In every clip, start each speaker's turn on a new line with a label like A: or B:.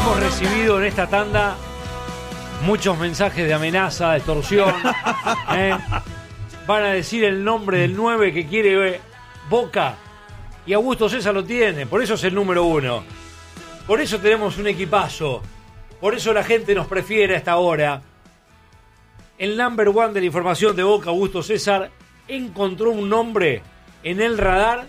A: Hemos recibido en esta tanda muchos mensajes de amenaza, de extorsión. Van a decir el nombre del 9 que quiere Boca. Y Augusto César lo tiene. Por eso es el número 1. Por eso tenemos un equipazo. Por eso la gente nos prefiere a esta hora. El number 1 de la información de Boca, Augusto César, encontró un nombre en el radar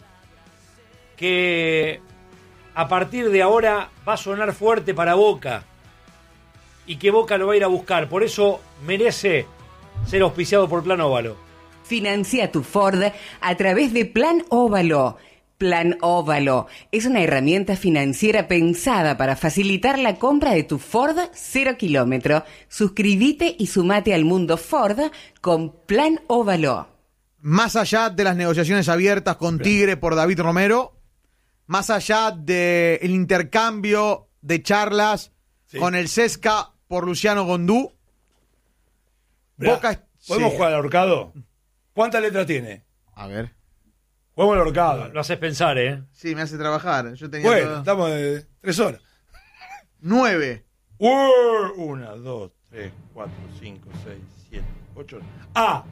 A: que a partir de ahora va a sonar fuerte para Boca y que Boca lo va a ir a buscar. Por eso merece ser auspiciado por Plan Óvalo.
B: Financia tu Ford a través de Plan Óvalo. Plan Óvalo es una herramienta financiera pensada para facilitar la compra de tu Ford 0 kilómetro. Suscríbete y sumate al mundo Ford con Plan Óvalo.
C: Más allá de las negociaciones abiertas con Tigre por David Romero, más allá del intercambio de charlas con el Cesca por Luciano Gondú, Boca...
D: ¿Podemos jugar al ahorcado? ¿Cuántas letras tiene?
C: A ver.
D: Juguemos al ahorcado.
A: Lo haces pensar, ¿eh?
C: Sí, me hace trabajar. Yo tenía
D: bueno,
C: todo...
D: estamos de 3 horas.
C: 9.
D: 1, 2, 3, 4, 5, 6, 7, 8. ¡A!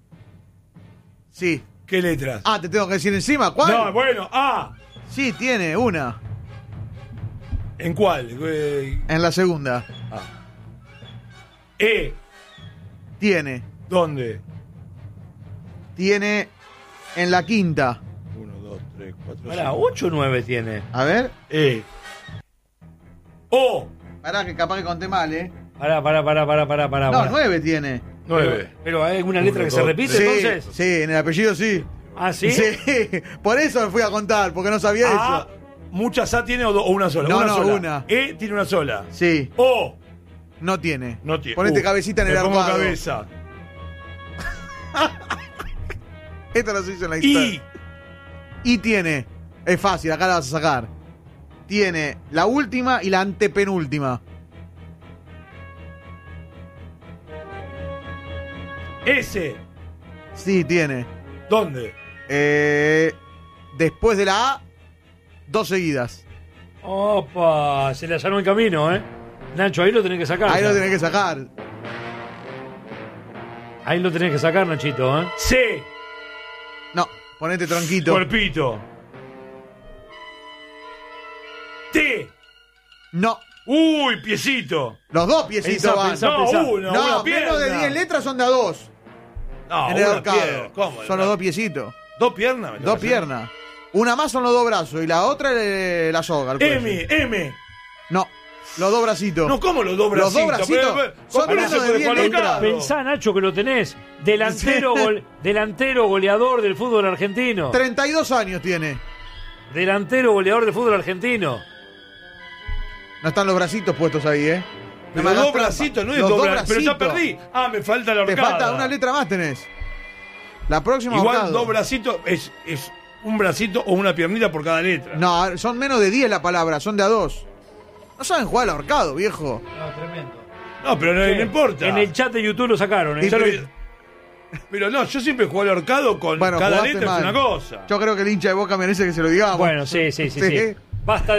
C: Sí.
D: ¿Qué letras?
C: Ah, te tengo que decir encima. ¿Cuál?
D: No, bueno, A.
C: Sí, tiene una.
D: ¿En cuál?
C: En la segunda.
D: A. E.
C: Tiene.
D: ¿Dónde?
C: Tiene en la quinta.
D: 1, 2, 3, 4, 5.
A: Ahora, 8 o 9 tiene.
C: A ver.
D: E. O.
C: Pará, que capaz que conté mal, ¿eh?
A: Pará.
C: No, 9 tiene.
D: 9.
A: Pero hay alguna letra que se repite,
C: Sí,
A: entonces.
C: sí, en el apellido sí.
A: ¿Ah, sí?
C: Sí, por eso me fui a contar, porque no sabía
D: A.
C: eso.
D: ¿Muchas A tiene o una sola?
C: No,
D: una
C: no,
D: sola.
C: una.
D: E tiene una sola.
C: Sí,
D: O.
C: no tiene.
D: No tiene.
C: Ponete cabecita en el
D: me pongo
C: armado.
D: cabeza.
C: Esto no se hizo en la historia.
D: I.
C: Y tiene, es fácil, acá la vas a sacar. Tiene la última y la antepenúltima.
D: S.
C: Sí, tiene.
D: ¿Dónde?
C: Después de la A, 2 seguidas.
A: Opa, se le allanó el camino, ¿eh? Nacho, ahí lo tenés que sacar.
C: Ahí lo tenés que sacar.
A: Ahí lo tenés que sacar, Nachito, ¿eh?
D: C.
C: No, ponete tronquito.
D: Cuerpito. T.
C: No,
D: Uy, piecito.
C: los dos piecitos
A: Pensá,
C: van.
A: pensá.
D: No, uno,
C: No,
D: una pierna.
C: menos de 10 letras son de a 2.
D: No,
C: En el
D: una
C: ahorcado.
D: pierna. ¿Cómo?
C: Son los dos piecitos.
D: ¿Dos piernas? me
C: Dos
D: toca hacer?
C: piernas. Una más son los dos brazos y la otra la soga. el cuello.
D: M.
C: No, los dos bracitos.
D: No, ¿cómo los dos
C: Los
D: bracitos?
C: dos bracitos son
D: ¿cómo
C: menos
D: se
C: de
D: puede
C: 10
D: jugar
C: letras.
D: ahorcado?
A: Pensá, Nacho, que lo tenés. Delantero, delantero goleador del fútbol argentino.
C: 32 años tiene.
A: Delantero goleador del fútbol argentino.
C: No están los bracitos puestos ahí, ¿eh?
D: Pero
C: me hagas
D: dos
C: trampa.
D: bracitos, no es
C: Los
D: dos
C: dos
D: bracitos. Pero ya
C: bracitos.
D: perdí. Ah, me falta la
C: Te
D: ahorcada.
C: falta una letra más tenés. La próxima
D: Igual
C: ahorcado.
D: dos bracitos es un bracito o una piernita por cada letra.
C: No, son menos de 10 la palabra, son de a 2. No saben jugar al ahorcado, viejo.
A: No, tremendo.
D: No, pero no importa.
A: En el chat de YouTube lo sacaron, ¿eh?
C: Sí,
A: Ya lo-
D: Pero no, yo siempre juego al ahorcado con
C: Bueno,
D: cada
C: jugaste
D: letra
C: mal.
D: es una cosa.
C: Yo creo que el hincha de Boca merece que se lo digamos.
A: Bueno, sí. Basta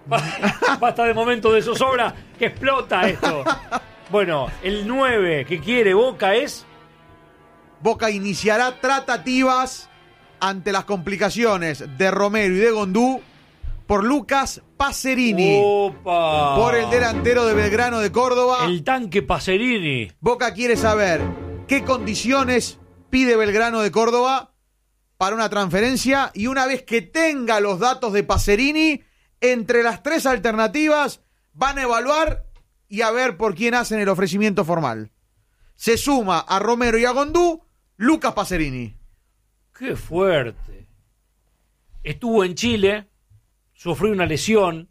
A: de momento de zozobra que explota esto. Bueno, el 9 que quiere Boca es...
C: Boca iniciará tratativas ante las complicaciones de Romero y de Gondú por Lucas Pacerini,
A: ¡Opa!
C: por el delantero de Belgrano de Córdoba.
A: El tanque Pacerini.
C: Boca quiere saber qué condiciones pide Belgrano de Córdoba para una transferencia y una vez que tenga los datos de Pacerini, entre las 3 alternativas van a evaluar y a ver por quién hacen el ofrecimiento formal. Se suma a Romero y a Gondú Lucas Pacerini.
A: ¡Qué fuerte! Estuvo en Chile, sufrió una lesión,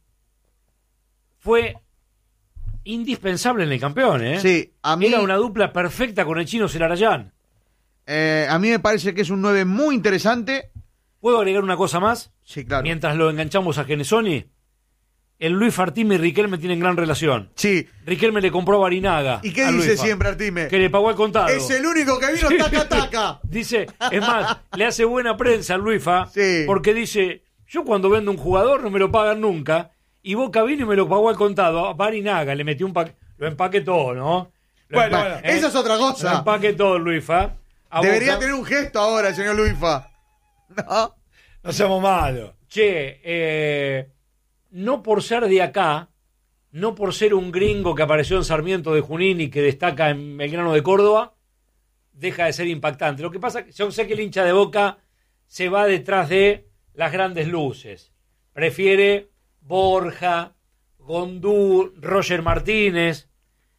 A: fue indispensable en el campeón, ¿eh?
C: Sí, a mí,
A: Era una dupla perfecta con el chino Celarayán.
C: a mí me parece que es un 9 muy interesante.
A: ¿Puedo agregar una cosa más?
C: Sí, claro.
A: Mientras lo enganchamos a Genesoni, el Luis Fartime y Riquelme tienen gran relación.
C: Sí.
A: Riquelme le compró a Barinaga.
C: ¿Y qué
A: a
C: dice
A: Luisfa,
C: siempre Artime?
A: Que le pagó al contado.
C: Es el único que vino
A: Sí.
C: taca-taca.
A: Dice, es más, le hace buena prensa al Luisfa,
C: Sí.
A: porque dice, yo cuando vendo un jugador no me lo pagan nunca, y Boca vino y me lo pagó al contado. A Barinaga le metió lo empaquetó, ¿no?
C: Bueno, esa es otra cosa.
A: Lo empaquetó Luisfa.
C: Debería
A: Boca.
C: tener un gesto ahora, señor Luisfa. No.
D: No seamos malos.
A: Che, no por ser de acá, no por ser un gringo que apareció en Sarmiento de Junín y que destaca en Belgrano de Córdoba, deja de ser impactante. Lo que pasa es que yo sé que el hincha de Boca se va detrás de las grandes luces. Prefiere Borja, Gondú, Roger Martínez,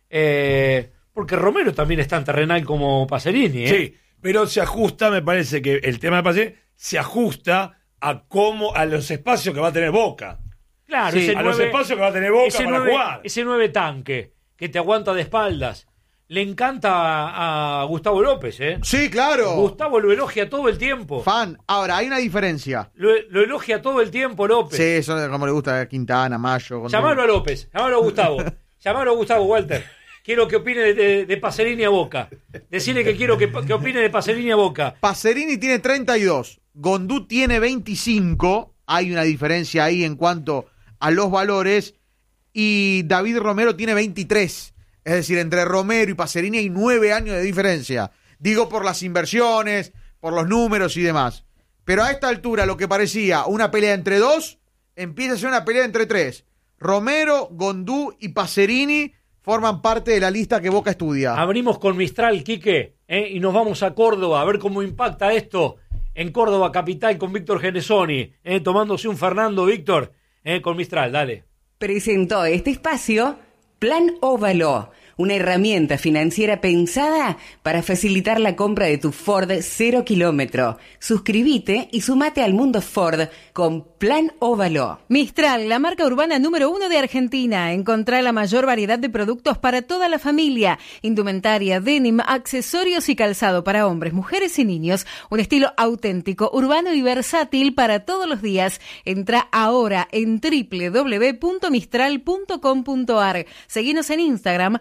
A: porque Romero también es tan terrenal como Pacerini, ¿eh?
D: Sí, pero se ajusta, me parece que el tema de Pacerini se ajusta a los espacios que va a tener Boca.
A: Claro,
C: Sí,
A: ese
D: A los
A: 9
D: espacios que va a tener Boca para jugar.
A: ese 9 tanque que te aguanta de espaldas. Le encanta a Gustavo López, ¿eh?
C: Sí, claro.
A: Gustavo lo elogia todo el tiempo.
C: Fan. Ahora, hay una diferencia.
A: Lo elogia todo el tiempo López.
C: Sí, eso es como le gusta a Quintana, Mayo.
A: Llamalo a López, llamalo a Gustavo. Llamalo a Gustavo, Walter. Quiero que opine de Pacerini a Boca. Decirle que quiero que opine de Pacerini a Boca.
C: Pacerini tiene 32, Gondú tiene 25, hay una diferencia ahí en cuanto a los valores, y David Romero tiene 23, es decir, entre Romero y Pacerini hay 9 años de diferencia, digo por las inversiones, por los números y demás, pero a esta altura lo que parecía una pelea entre dos, empieza a ser una pelea entre tres. Romero, Gondú y Pacerini forman parte de la lista que Boca estudia.
A: Abrimos con Mistral, Quique, y nos vamos a Córdoba a ver cómo impacta esto en Córdoba capital con Víctor Genesoni, tomándose un Fernando, Víctor, con Mistral, dale.
B: Presentó este espacio Plan Óvalo, una herramienta financiera pensada para facilitar la compra de tu Ford 0 kilómetro. Suscríbete y sumate al mundo Ford con Plan Óvalo.
E: Mistral, la marca urbana número 1 de Argentina. Encontrá la mayor variedad de productos para toda la familia. Indumentaria, denim, accesorios y calzado para hombres, mujeres y niños. Un estilo auténtico, urbano y versátil para todos los días. Entrá ahora en www.mistral.com.ar. Seguinos en Instagram,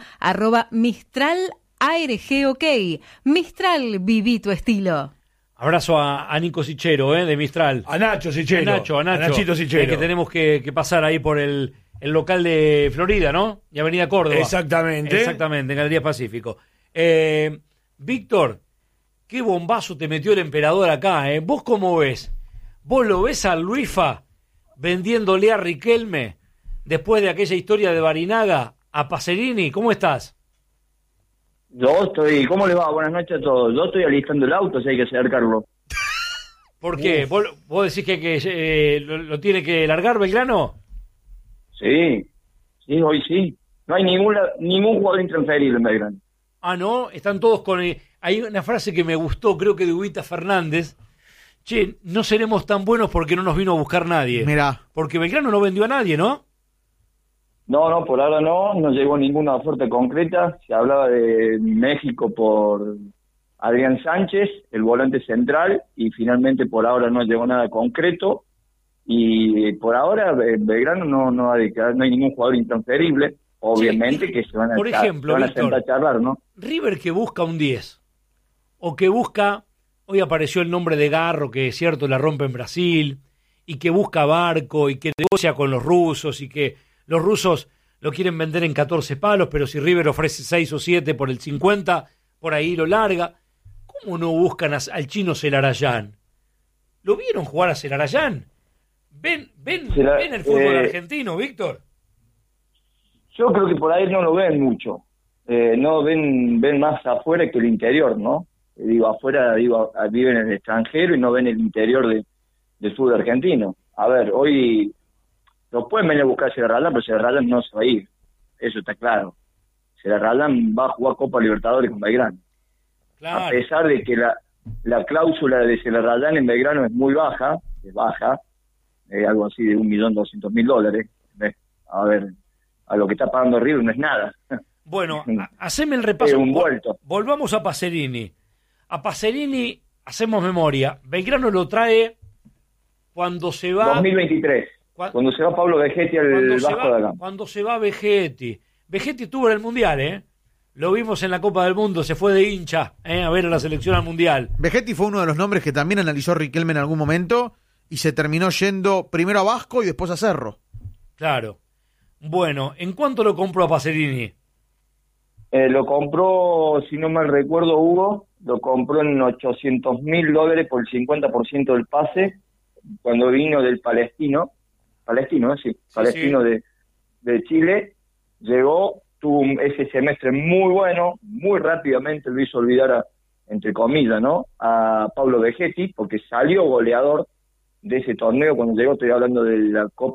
E: @MistralARGOK. Mistral, viví tu estilo.
A: Abrazo a Nico Sichero, de Mistral.
D: A Nacho Sichero.
A: A
D: Nachito Sichero.
A: Que tenemos que pasar ahí por el local de Florida, ¿no? Y Avenida Córdoba.
D: Exactamente.
A: Exactamente, en Galería Pacífico. Víctor, qué bombazo te metió el emperador acá, ¿eh? ¿Vos cómo ves? ¿Vos lo ves al Luisfa vendiéndole a Riquelme después de aquella historia de Barinaga a Pacerini? ¿Cómo estás?
F: Yo estoy, ¿cómo le va? Buenas noches a todos. Yo estoy alistando el auto, si hay que acercarlo.
A: ¿Por qué? ¿Vos decís que lo tiene que largar Belgrano?
F: Sí, hoy sí. No hay ningún jugador intransferible en Belgrano.
A: Ah, ¿no? Están todos con... hay una frase que me gustó, creo que de Huguita Fernández. Che, no seremos tan buenos porque no nos vino a buscar nadie.
C: Mirá.
A: Porque Belgrano no vendió a nadie, ¿no?
F: No, por ahora no llegó ninguna oferta concreta. Se hablaba de México por Adrián Sánchez, el volante central, y finalmente por ahora no llegó nada concreto. Y por ahora Belgrano no hay ningún jugador intransferible. Obviamente
A: sí,
F: que se van a,
A: por ejemplo,
F: se van a
A: Víctor,
F: sentar a charlar, ¿no?
A: River que busca un 10, o que busca, hoy apareció el nombre de Garro, que es cierto, la rompe en Brasil, y que busca Barco, y que negocia con los rusos, y que los rusos lo quieren vender en 14 palos, pero si River ofrece 6 o 7 por el 50, por ahí lo larga. ¿Cómo no buscan al chino Celarayán? ¿Lo vieron jugar a Celarayán? ¿Ven el fútbol argentino, Víctor?
F: Yo creo que por ahí no lo ven mucho. No ven más afuera que el interior, ¿no? Afuera viven en el extranjero y no ven el interior del fútbol argentino. A ver, hoy lo pueden venir a buscar a Celarayán, pero Celarayán no se va a ir. Eso está claro. Celarayán va a jugar Copa Libertadores con Belgrano.
A: Claro.
F: A pesar de que la cláusula de Celarayán en Belgrano es muy baja, algo así de $1.200.000. A ver, a lo que está pagando River no es nada.
A: Bueno, haceme el repaso.
F: Un vuelto.
A: Volvamos a Pacerini. A Pacerini hacemos memoria. Belgrano lo trae cuando se va...
F: 2023. Cuando se va Pablo Vegetti al Vasco da Gama.
A: Cuando se va Vegetti. Vegetti estuvo en el Mundial, ¿eh? Lo vimos en la Copa del Mundo, se fue de hincha a ver a la selección al Mundial.
C: Vegetti fue uno de los nombres que también analizó Riquelme en algún momento y se terminó yendo primero a Vasco y después a Cerro.
A: Claro. Bueno, ¿en cuánto lo compró a Pacerini?
F: Lo compró, si no mal recuerdo, Hugo, lo compró en $800.000 por el 50% del pase, cuando vino del Palestino, Palestino
A: sí.
F: de Chile, llegó, tuvo ese semestre muy bueno, muy rápidamente lo hizo olvidar, entre comillas, ¿no?, a Pablo Vegetti, porque salió goleador de ese torneo. Cuando llegó, estoy hablando de la